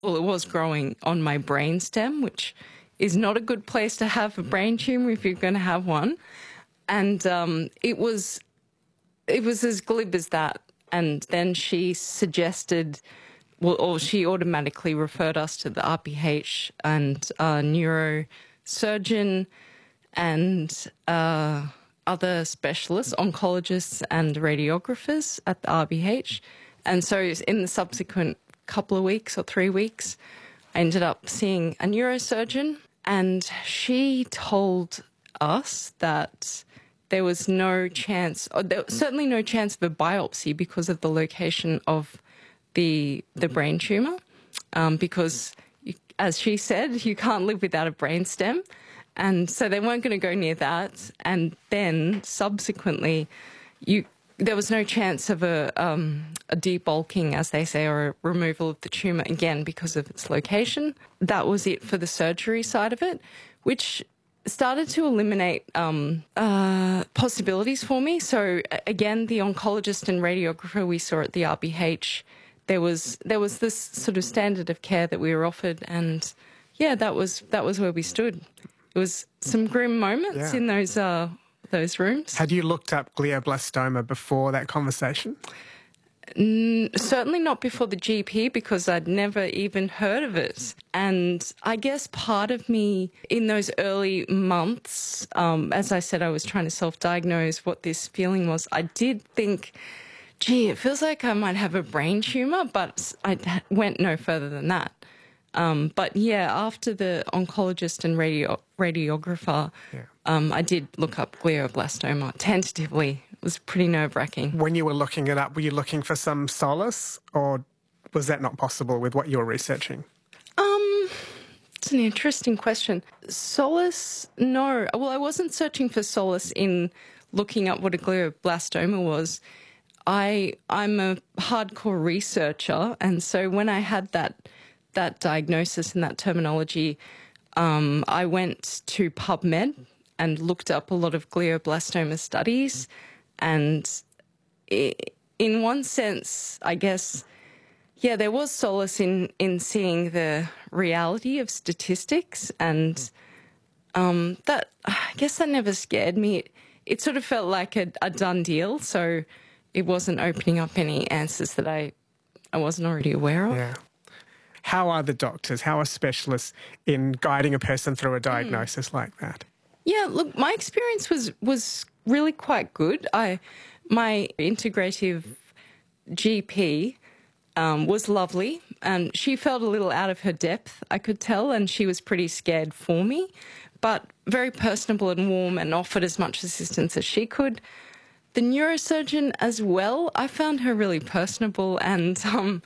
Well, it was growing on my brainstem, which is not a good place to have a brain tumour if you're going to have one. And it was as glib as that. And then she suggested, well, or she automatically referred us to the RPH and neurosurgeon and other specialists, oncologists and radiographers at the RBH. And so in the subsequent couple of weeks or 3 weeks, I ended up seeing a neurosurgeon, and she told us that there was no chance, or there was certainly no chance of a biopsy because of the location of the brain tumour, because, as she said, you can't live without a brainstem. And so they weren't going to go near that. And then subsequently, there was no chance of a debulking, as they say, or a removal of the tumour again because of its location. That was it for the surgery side of it, which started to eliminate possibilities for me. So again, the oncologist and radiographer we saw at the RBH, there was this sort of standard of care that we were offered, and yeah, that was where we stood. It was some grim moments in those rooms. Had you looked up glioblastoma before that conversation? Certainly not before the GP, because I'd never even heard of it. And I guess part of me in those early months, as I said, I was trying to self-diagnose what this feeling was. I did think, gee, it feels like I might have a brain tumour, but I went no further than that. But yeah, after the oncologist and radiographer, I did look up glioblastoma tentatively. It was pretty nerve-wracking. When you were looking it up, were you looking for some solace, or was that not possible with what you were researching? It's an interesting question. Solace? No. Well, I wasn't searching for solace in looking up what a glioblastoma was. I'm a hardcore researcher, and so when I had that diagnosis and that terminology, I went to PubMed and looked up a lot of glioblastoma studies. And in one sense, I guess, yeah, there was solace in seeing the reality of statistics, and that, I guess that never scared me. It sort of felt like a done deal, so it wasn't opening up any answers that I wasn't already aware of. Yeah. How are the doctors? How are specialists in guiding a person through a diagnosis like that? Yeah, look, my experience was really quite good. My integrative GP was lovely, and she felt a little out of her depth, I could tell, and she was pretty scared for me, but very personable and warm, and offered as much assistance as she could. The neurosurgeon as well, I found her really personable, and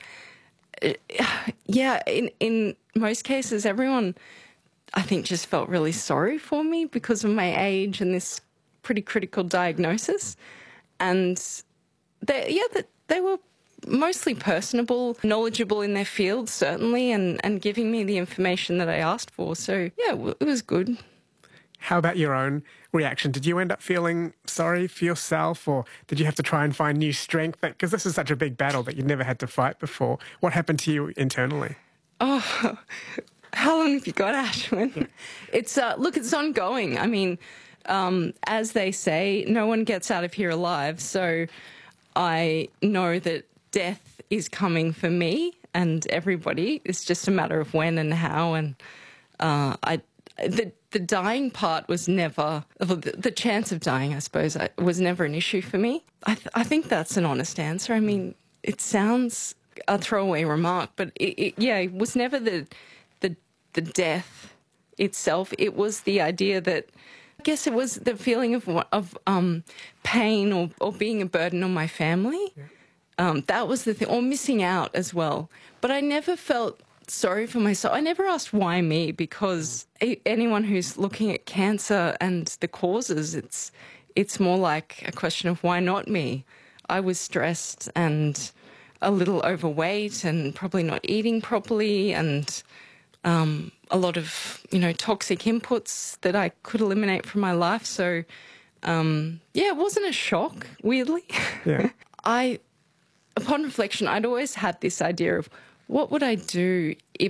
yeah, in most cases, everyone, I think, just felt really sorry for me because of my age and this pretty critical diagnosis. And they were mostly personable, knowledgeable in their field, certainly, and giving me the information that I asked for. So, yeah, it was good. How about your own reaction? Did you end up feeling sorry for yourself, or did you have to try and find new strength? Because this is such a big battle that you'd never had to fight before. What happened to you internally? Oh, how long have you got, Ashwin? Yeah. It's look, it's ongoing. I mean, as they say, no one gets out of here alive. So I know that death is coming for me and everybody. It's just a matter of when and how. And the dying part was never, the chance of dying, I suppose, was never an issue for me. I think that's an honest answer. I mean, it sounds a throwaway remark, but it was never the death itself. It was the idea that, I guess it was the feeling of pain or being a burden on my family. Yeah. That was the thing, or missing out as well. But I never felt sorry for myself. I never asked why me, because anyone who's looking at cancer and the causes, it's more like a question of why not me. I was stressed and a little overweight and probably not eating properly, and a lot of, toxic inputs that I could eliminate from my life. So, it wasn't a shock, weirdly. Yeah. Upon reflection, I'd always had this idea of, what would I do if